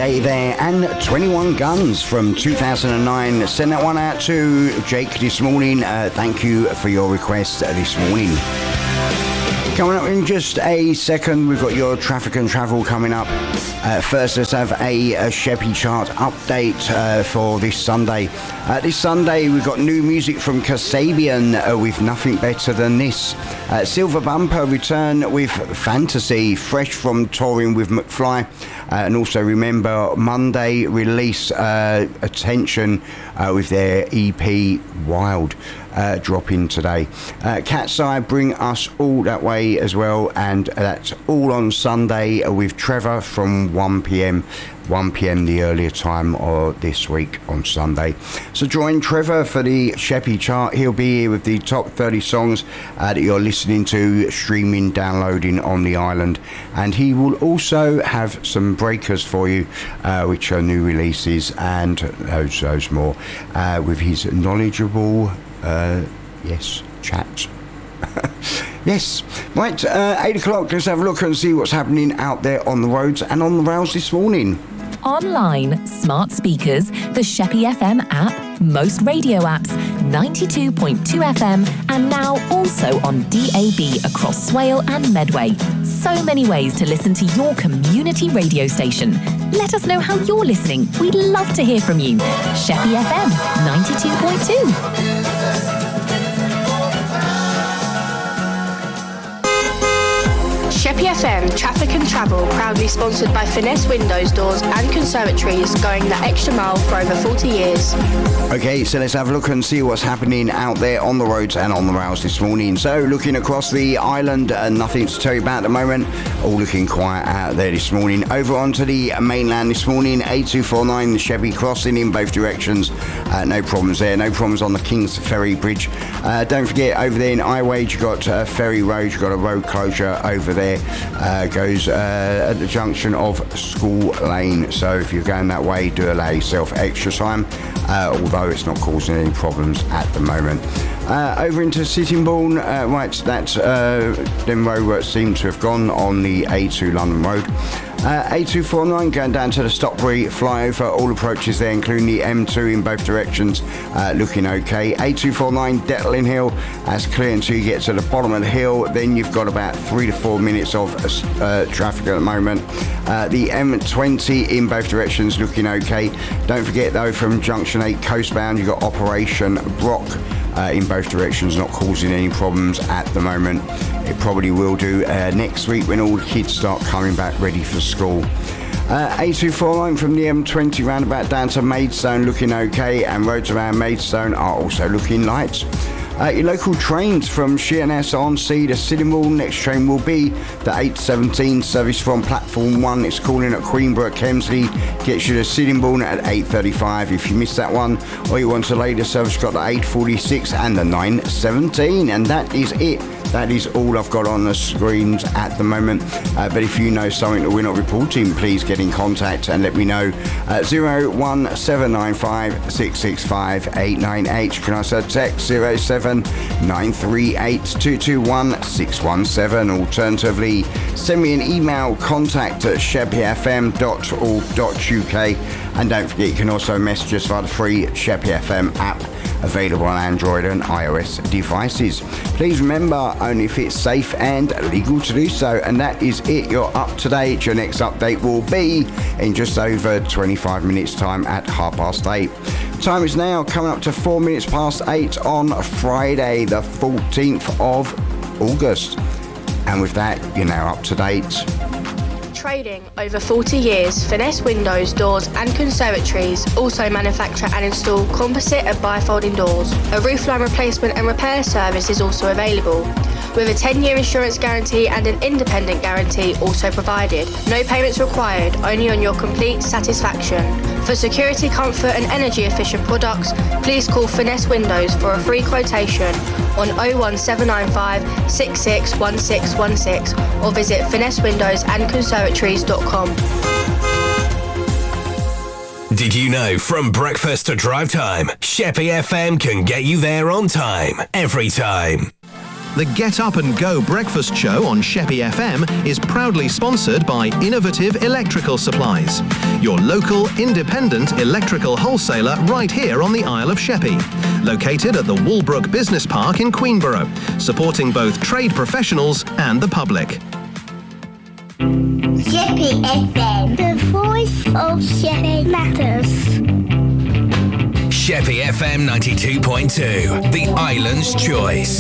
Day there, and 21 Guns from 2009. Send that one out to Jake this morning. Thank you for your request this morning. Coming up in just a second, we've got your traffic and travel coming up. First, let's have a Sheppy chart update for this Sunday. This Sunday, we've got new music from Kasabian with Nothing Better Than This. Silver Bumper return with Fantasy, fresh from touring with McFly. And also remember, Monday release Attention with their EP Wild. Dropping today. Cat's Eye bring us all that way as well, and that's all on Sunday with Trevor from 1pm. 1pm the earlier time or this week on Sunday. So join Trevor for the Sheppy chart. He'll be here with the top 30 songs that you're listening to, streaming, downloading on the island, and he will also have some breakers for you, which are new releases and those more, with his knowledgeable chat. Yes, right, 8 o'clock, let's have a look and see what's happening out there on the roads and on the rails this morning. Online, smart speakers, the Sheppy FM app, most radio apps, 92.2 FM, and now also on DAB across Swale and Medway. So many ways to listen to your community radio station. Let us know how you're listening. We'd love to hear from you. Sheppy FM 92.2. Sheppy FM Traffic and Travel, proudly sponsored by Finesse Windows, Doors and Conservatories, going the extra mile for over 40 years. Okay, so let's have a look and see what's happening out there on the roads and on the rails this morning. So looking across the island, nothing to tell you about at the moment. All looking quiet out there this morning. Over onto the mainland this morning, A249, the Sheppy crossing in both directions. No problems there. No problems on the King's Ferry Bridge. Don't forget, over there in Iwade, you've got Ferry Road. You've got a road closure over there. Goes at the junction of School Lane. So if you're going that way, do allow yourself extra time, although it's not causing any problems at the moment. Over into Sittingbourne, right, that's them roadworks seem to have gone on the A2 London Road. A249 going down to the Stockbury flyover, all approaches there, including the M2 in both directions, looking okay. A249 Detling Hill, that's clear until you get to the bottom of the hill, then you've got about 3 to 4 minutes of traffic at the moment. The M20 in both directions looking okay. Don't forget though, from Junction 8 coastbound, you've got Operation Brock. In both directions, not causing any problems at the moment. It probably will do next week when all the kids start coming back ready for school. A249 from the M20 roundabout down to Maidstone looking okay, and roads around Maidstone are also looking light. Your local trains from Sheerness on Sea to Sittingbourne. Next train will be the 8:17 service from platform 1. It's calling at Queenborough Kemsley, gets you to Sittingbourne at 8:35. If you missed that one or you want a later service, got the 8:46 and the 9:17, and that is it. That is all I've got on the screens at the moment. But if you know something that we're not reporting, please get in contact and let me know. 01795 665 898. You can also text 07938 221 617. Alternatively, send me an email, contact at sheppyfm.org.uk. And don't forget, you can also message us via the free Sheppy FM app, available on Android and iOS devices. Please remember, only if it's safe and legal to do so. And that is it. You're up to date. Your next update will be in just over 25 minutes time at 8:30. Time is now coming up to 4 minutes past 8 on Friday, the 14th of August. And with that, you're now up to date. Trading over 40 years, Finesse Windows, Doors and Conservatories also manufacture and install composite and bifolding doors. A roofline replacement and repair service is also available, with a 10-year insurance guarantee and an independent guarantee also provided. No payments required, only on your complete satisfaction. For security, comfort and energy efficient products, please call Finesse Windows for a free quotation on 01795 661616 or visit finessewindowsandconservatories.com. Did you know from breakfast to drive time, Sheppy FM can get you there on time, every time. The Get Up and Go breakfast show on Sheppey FM is proudly sponsored by Innovative Electrical Supplies, your local independent electrical wholesaler right here on the Isle of Sheppey, located at the Walbrook Business Park in Queenborough, supporting both trade professionals and the public. Sheppey FM, the voice of Sheppey matters. Sheppey FM 92.2, the island's choice.